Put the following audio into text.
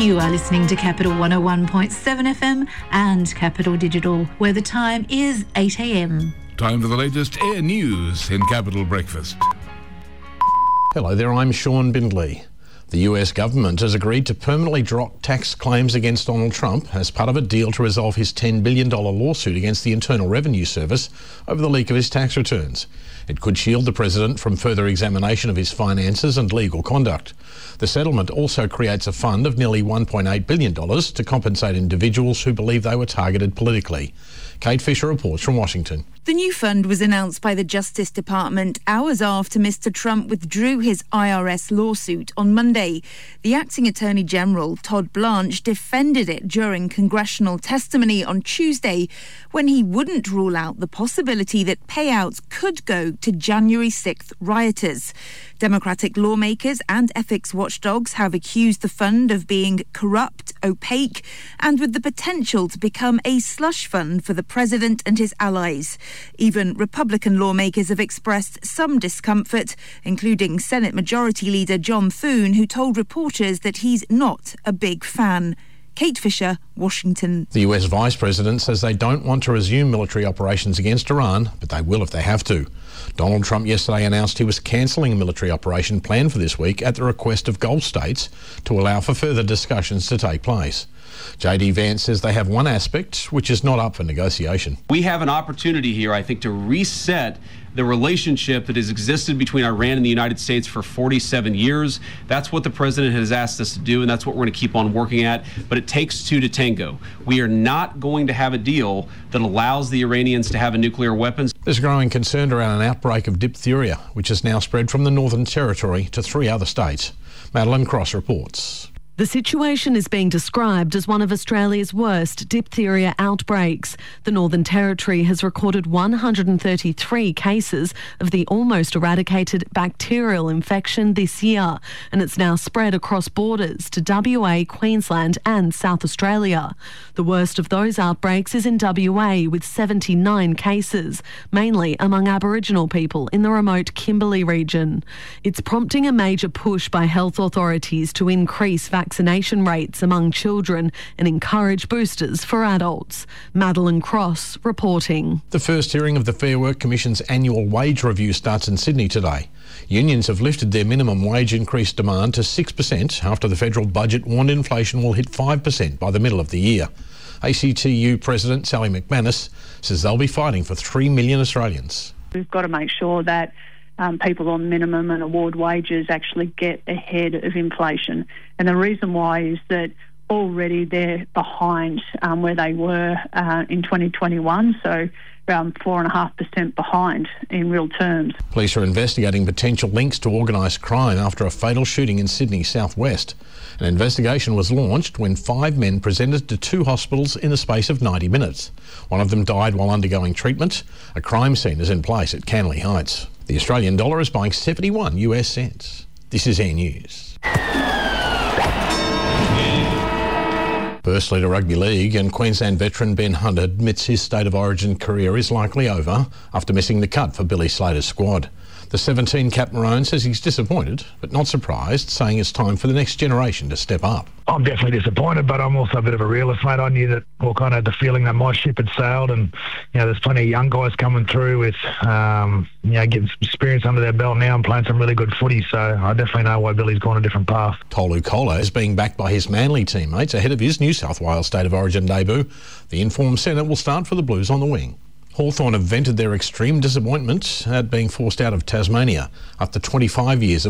You are listening to Capital 101.7 FM and Capital Digital, where the time is 8 a.m. Time for the latest air news in Capital Breakfast. Hello there, I'm Sean Bindley. The US government has agreed to permanently drop tax claims against Donald Trump as part of a deal to resolve his $10 billion lawsuit against the Internal Revenue Service over the leak of his tax returns. It could shield the president from further examination of his finances and legal conduct. The settlement also creates a fund of nearly $1.8 billion to compensate individuals who believe they were targeted politically. Kate Fisher reports from Washington. The new fund was announced by the Justice Department hours after Mr. Trump withdrew his IRS lawsuit on Monday. The acting Attorney General, Todd Blanche, defended it during congressional testimony on Tuesday when he wouldn't rule out the possibility that payouts could go to January 6th rioters. Democratic lawmakers and ethics watchdogs have accused the fund of being corrupt, opaque, and with the potential to become a slush fund for the president and his allies. Even Republican lawmakers have expressed some discomfort, including Senate Majority Leader John Thune, who told reporters that he's not a big fan. Kate Fisher, Washington. The US Vice President says they don't want to resume military operations against Iran, but they will if they have to. Donald Trump yesterday announced he was cancelling a military operation planned for this week at the request of Gulf states to allow for further discussions to take place. JD Vance says they have one aspect which is not up for negotiation. We have an opportunity here, I think, to reset the relationship that has existed between Iran and the United States for 47 years. That's what the president has asked us to do, and that's what we're going to keep on working at. But it takes two to tango. We are not going to have a deal that allows the Iranians to have a nuclear weapons. There's growing concern around an outbreak of diphtheria, which has now spread from the Northern Territory to 3 other states. Madeline Cross reports. The situation is being described as one of Australia's worst diphtheria outbreaks. The Northern Territory has recorded 133 cases of the almost eradicated bacterial infection this year, and it's now spread across borders to WA, Queensland and South Australia. The worst of those outbreaks is in WA with 79 cases, mainly among Aboriginal people in the remote Kimberley region. It's prompting a major push by health authorities to increase vaccination rates among children and encourage boosters for adults. Madeline Cross reporting. The first hearing of the Fair Work Commission's annual wage review starts in Sydney today. Unions have lifted their minimum wage increase demand to 6% after the federal budget warned inflation will hit 5% by the middle of the year. ACTU President Sally McManus says they'll be fighting for 3 million Australians. We've got to make sure that people on minimum and award wages actually get ahead of inflation. And the reason why is that already they're behind where they were in 2021, so around 4.5% behind in real terms. Police are investigating potential links to organised crime after a fatal shooting in Sydney southwest. An investigation was launched when 5 men presented to 2 hospitals in the space of 90 minutes. One of them died while undergoing treatment. A crime scene is in place at Canley Heights. The Australian dollar is buying 71 US cents. This is Air News. First leader Rugby League and Queensland veteran Ben Hunt admits his State of Origin career is likely over after missing the cut for Billy Slater's squad. The 17-cap Maroon says he's disappointed, but not surprised, saying it's time for the next generation to step up. I'm definitely disappointed, but I'm also a bit of a realist, mate. I knew that, or kind of had the feeling that my ship had sailed, and there's plenty of young guys coming through with, getting some experience under their belt now and playing some really good footy. So I definitely know why Billy's gone a different path. Tolu Kola is being backed by his Manly teammates ahead of his New South Wales State of Origin debut. The informed centre will start for the Blues on the wing. Hawthorn have vented their extreme disappointment at being forced out of Tasmania after 25 years of